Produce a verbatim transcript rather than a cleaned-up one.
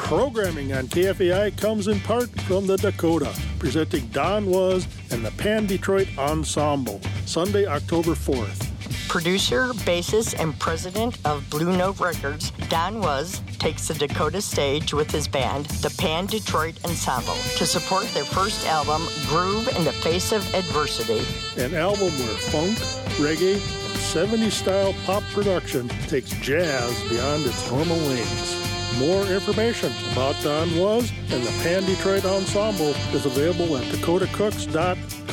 Programming on K F A I comes in part from the Dakota, presenting Don Was and the Pan Detroit Ensemble, Sunday, October fourth. Producer, bassist, and president of Blue Note Records, Don Was takes the Dakota stage with his band, the Pan Detroit Ensemble, to support their first album, Groove in the Face of Adversity. An album where funk, reggae, and seventies-style pop production takes jazz beyond its normal lanes. More information about Don Was and the Pan Detroit Ensemble is available at dakota cooks dot